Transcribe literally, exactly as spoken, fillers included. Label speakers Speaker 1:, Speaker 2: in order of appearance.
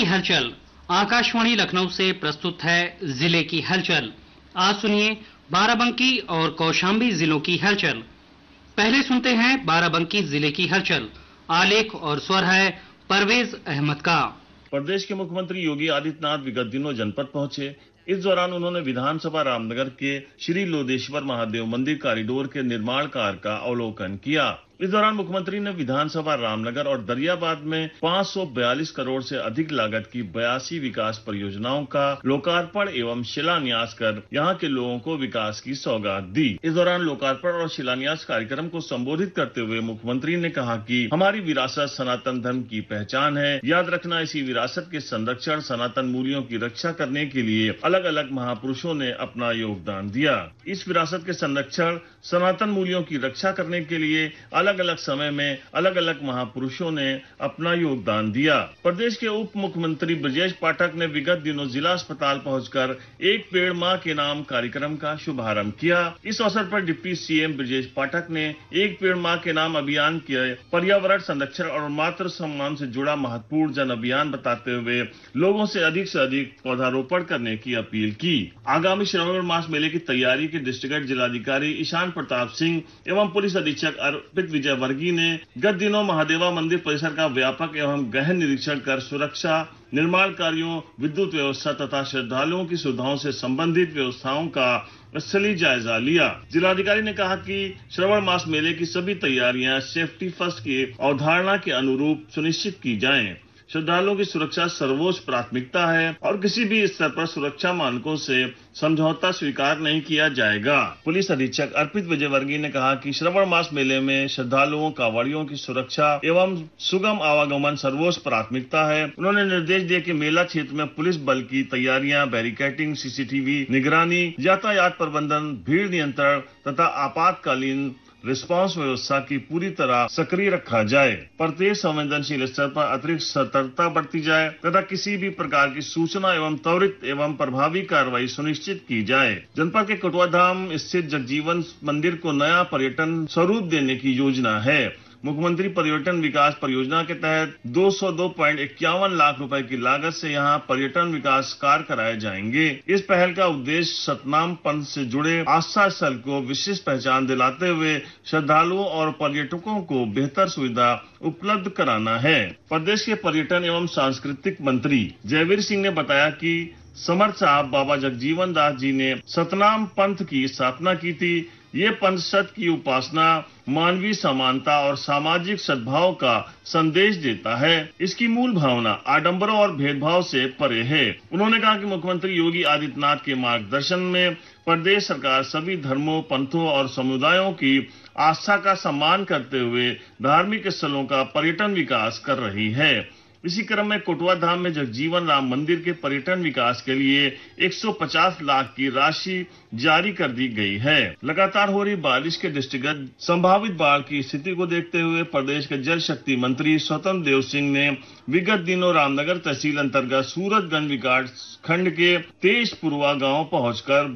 Speaker 1: हलचल। आकाशवाणी लखनऊ से प्रस्तुत है जिले की हलचल। आज सुनिए बाराबंकी और कौशाम्बी जिलों की हलचल। पहले सुनते हैं बाराबंकी जिले की हलचल। आलेख और स्वर है परवेज अहमद का।
Speaker 2: प्रदेश के मुख्यमंत्री योगी आदित्यनाथ विगत दिनों जनपद पहुंचे। इस दौरान उन्होंने विधानसभा रामनगर के श्री लोदेश्वर महादेव मंदिर कॉरिडोर के निर्माण कार्य का अवलोकन किया। इस दौरान मुख्यमंत्री ने विधानसभा रामनगर और दरियाबाद में पाँच सौ बयालीस करोड़ से अधिक लागत की बयासी विकास परियोजनाओं का लोकार्पण एवं शिलान्यास कर यहां के लोगों को विकास की सौगात दी। इस दौरान लोकार्पण और शिलान्यास कार्यक्रम को संबोधित करते हुए मुख्यमंत्री ने कहा कि हमारी विरासत सनातन धर्म की पहचान है। याद रखना, इसी विरासत के संरक्षण, सनातन मूल्यों की रक्षा करने के लिए अलग अलग महापुरुषों ने अपना योगदान दिया। इस विरासत के संरक्षण, सनातन मूल्यों की रक्षा करने के लिए अलग अलग समय में अलग अलग महापुरुषों ने अपना योगदान दिया। प्रदेश के उप मुख्यमंत्री ब्रजेश पाठक ने विगत दिनों जिला अस्पताल पहुंचकर एक पेड़ मां के नाम कार्यक्रम का शुभारंभ किया। इस अवसर पर डिप्टी सीएम ब्रजेश पाठक ने एक पेड़ मां के नाम अभियान के पर्यावरण संरक्षण और मातृ सम्मान से जुड़ा महत्वपूर्ण जन अभियान बताते हुए लोगों से अधिक से अधिक पौधारोपण करने की अपील की। आगामी श्रावण मास मेले की तैयारी के दृष्टिगत जिलाधिकारी ईशान प्रताप सिंह एवं पुलिस अधीक्षक अर्पित विजय वर्गीय ने गत दिनों महादेवा मंदिर परिसर का व्यापक एवं गहन निरीक्षण कर सुरक्षा, निर्माण कार्यों, विद्युत व्यवस्था तथा श्रद्धालुओं की सुविधाओं से संबंधित व्यवस्थाओं का स्थलीय जायजा लिया। जिलाधिकारी ने कहा कि श्रावण मास मेले की सभी तैयारियां सेफ्टी फर्स्ट की अवधारणा के अनुरूप सुनिश्चित की जाएं। श्रद्धालुओं की सुरक्षा सर्वोच्च प्राथमिकता है और किसी भी स्तर पर सुरक्षा मानकों से समझौता स्वीकार नहीं किया जाएगा। पुलिस अधीक्षक अर्पित विजय वर्गीय ने कहा कि श्रावण मास मेले में श्रद्धालुओं, कांवड़ियों की सुरक्षा एवं सुगम आवागमन सर्वोच्च प्राथमिकता है। उन्होंने निर्देश दिए कि मेला क्षेत्र में पुलिस बल की तैयारियां, बैरिकेडिंग, सीसीटीवी निगरानी, यातायात प्रबंधन, भीड़ नियंत्रण तथा आपातकालीन रिस्पांस व्यवस्था की पूरी तरह सक्रिय रखा जाए। प्रत्येक संवेदनशील स्तर पर अतिरिक्त सतर्कता बरती जाए तथा किसी भी प्रकार की सूचना एवं त्वरित एवं प्रभावी कार्रवाई सुनिश्चित की जाए। जनपद के कटुआ धाम स्थित जगजीवन मंदिर को नया पर्यटन स्वरूप देने की योजना है। मुख्यमंत्री पर्यटन विकास परियोजना के तहत दो सौ दो पॉइंट इक्यावन लाख रुपए की लागत से यहां पर्यटन विकास कार्य कराए जाएंगे। इस पहल का उद्देश्य सतनाम पंथ से जुड़े आस्था स्थल को विशिष्ट पहचान दिलाते हुए श्रद्धालुओं और पर्यटकों को बेहतर सुविधा उपलब्ध कराना है। प्रदेश के पर्यटन एवं सांस्कृतिक मंत्री जयवीर सिंह ने बताया कि समर्थ साहब बाबा जगजीवन दास जी ने सतनाम पंथ की स्थापना की थी। ये पंथ सत्य की उपासना, मानवीय समानता और सामाजिक सद्भाव का संदेश देता है। इसकी मूल भावना आडंबरों और भेदभाव से परे है। उन्होंने कहा कि मुख्यमंत्री योगी आदित्यनाथ के मार्गदर्शन में प्रदेश सरकार सभी धर्मों, पंथों और समुदायों की आस्था का सम्मान करते हुए धार्मिक स्थलों का पर्यटन विकास कर रही है। इसी क्रम में कोटवा धाम में जगजीवन राम मंदिर के पर्यटन विकास के लिए एक सौ पचास लाख की राशि जारी कर दी गई है। लगातार हो रही बारिश के दृष्टिगत संभावित बाढ़ की स्थिति को देखते हुए प्रदेश के जल शक्ति मंत्री स्वतंत्र देव सिंह ने विगत दिनों रामनगर तहसील अंतर्गत सूरजगंज विकास खंड के तेजपुरवा गांव पहुंचकर